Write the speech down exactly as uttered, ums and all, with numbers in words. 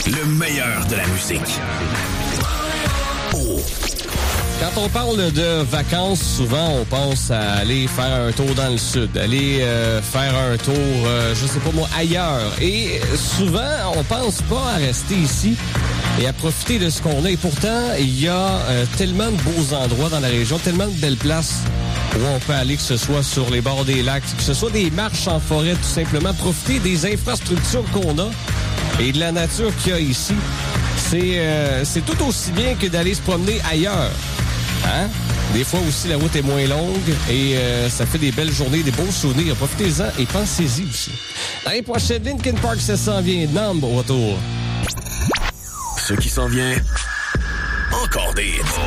Le meilleur de la musique. Oh. Quand on parle de vacances, souvent on pense à aller faire un tour dans le sud, aller euh, faire un tour, euh, je sais pas moi, ailleurs. Et souvent, on pense pas à rester ici et à profiter de ce qu'on a. Et pourtant, il y a euh, tellement de beaux endroits dans la région, tellement de belles places où on peut aller, que ce soit sur les bords des lacs, que ce soit des marches en forêt, tout simplement. Profiter des infrastructures qu'on a et de la nature qu'il y a ici. C'est, euh, c'est tout aussi bien que d'aller se promener ailleurs. Hein? Des fois aussi, la route est moins longue et euh, ça fait des belles journées, des beaux souvenirs. Profitez-en et pensez-y aussi. L'année prochaine, Linkin Park, ça s'en vient. Numb au retour. Ce qui s'en vient, encore des hits.